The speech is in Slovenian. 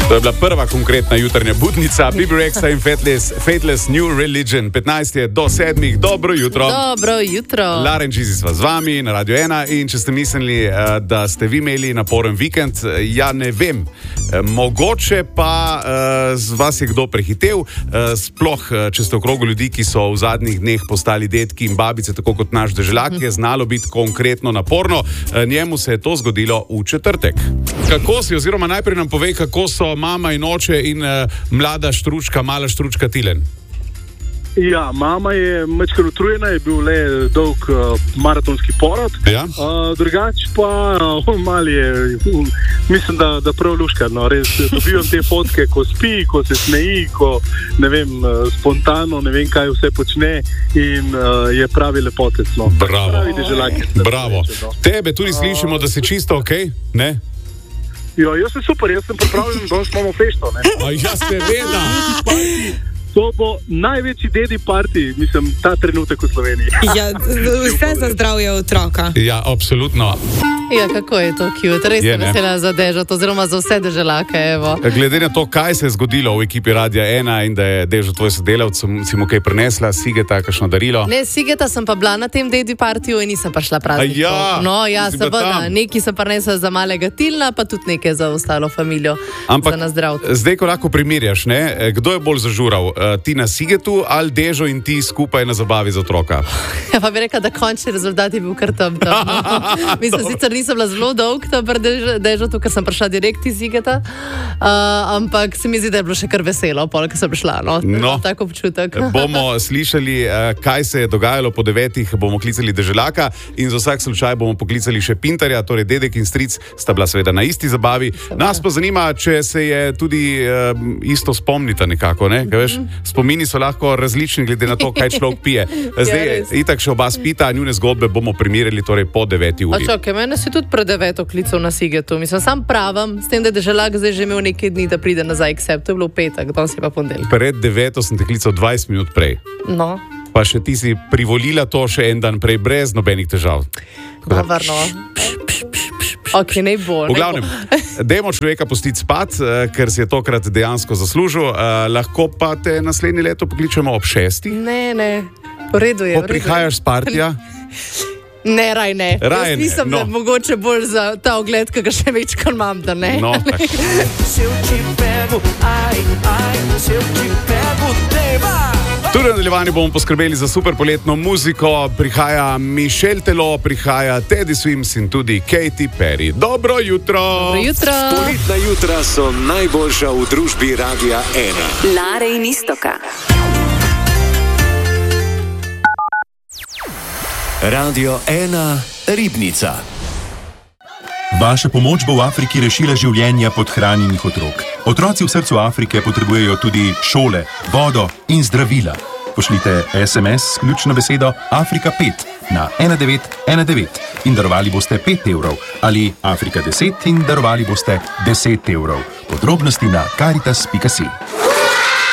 To je bila prva konkretna jutranja budnica, Bibi Rexha in Fateless New Religion. 15 je do 7. Dobro jutro. Dobro jutro. Lara in Čizi sva z vami na Radio 1 in če ste mislili, da ste vi imeli naporen vikend, ja ne vem. Mogoče pa z vas je kdo prehitev, sploh če ste v krogu ljudi, ki so v zadnjih dneh postali dedki in babice, tako kot naš deželak, je znalo biti konkretno naporno. Njemu se je to zgodilo v četrtek. Kako si, oziroma najprej nam povej, kako so mama in oče in mlada štručka, mala štručka Tilen? Ja, mama je majčkeno utrujena, je bil le dolg maratonski porod. Ja. Drugače pa mali je, mislim, da prav luška. No, res dobivam te fotke, ko spi, ko se smeji, ko ne vem, spontano, ne vem kaj vse počne in je pravi lepotec. No. Bravo. Pravi deželak. Bravo. Tebe tudi slišimo, da si čisto okej, ne? Ja, jaz sem super, jaz sem pripravljen, da imamo fešto, ne? Ja, seveda. To bo največji dedi party, mislim, ta trenutek v Sloveniji. Ja, vse za zdravje otroka. Ja, absolutno. Ja, kako je to cute, res je vesela za Dežo, oziroma za vse deželake, evo. Glede na to, kaj se je zgodilo v ekipi Radia 1 in da je Dežo tvoj sodelavc, si mu kaj prinesla, Sigeta, kakšno darilo? Ne, Sigeta sem pa bila na tem dedi partiju in nisem pa šla praznikov. Ja, no, ja, seveda, nekaj sem prinesla za malega Tilna, pa tudi nekaj za ostalo familijo. Ampak za nas zdrav. Zdaj, ko lahko primerjaš, ne, kdo je bolj zažural? Ti na Sigetu ali Dežo in ti skupaj na zabavi za otroka? Ja, pa bi rekla, da končni rezultat je bil kar tam. Mislim, sicer nisem bila zelo dolg tam pri Dežotu, ker sem prišla direkt iz Sigeta, ampak se mi zdi, da je bilo še kar veselo, pol, ko sem prišla. No. Tako občutek. Bomo slišali, kaj se je dogajalo po 9, bomo klicali deželaka in za vsak slučaj bomo poklicali še Pintarja, torej dedek in stric sta bila seveda na isti zabavi. Nas pa zanima, če se je tudi isto spomnita nekako, ne? Kaj veš? Spomini so lahko različni glede na to, kaj človek pije. Zdaj, itak še oba spita, njune zgodbe bomo primerjali torej po 9 uri. A čakaj, mene si tudi pred 9 klical na Sigetu. Mislim, sam pravim, s tem, da je deželak zdaj že imel nekaj dni, da pride nazaj k sebi. To je bilo v petek, danes je pa ponedeljek. Pred 9 sem te klical 20 minut prej. No. Pa še ti si privolila to še en dan prej, brez nobenih težav. Varno. Ok, ne bo. V glavnem, dajmo človeka pustiti spat, ker si je tokrat dejansko zaslužil. Lahko pa te naslednje leto pokličemo ob 6. Ne, v redu je. Ko prihajaš s partija? Ne, raj ne. Raj jaz mislim, da mogoče bolj za ta ogled, ki ga še večkrat imam, da ne. No, tako. Tudi v nadaljevanju bomo poskrbeli za super poletno muziko. Prihaja Michel Telo, prihaja Teddy Swims in tudi Katy Perry. Dobro jutro! Dobro jutro! Poletna jutra so najboljša v družbi Radia 1. Lare in Istoka. Radio 1 Ribnica. Vaša pomoč bo v Afriki rešila življenja podhranjenih otrok. Otroci v srcu Afrike potrebujejo tudi šole, vodo in zdravila. Pošljite SMS s ključno besedo Afrika 5 na 1919 in darovali boste 5 evrov ali Afrika 10 in darovali boste 10 evrov. Podrobnosti na caritas.si.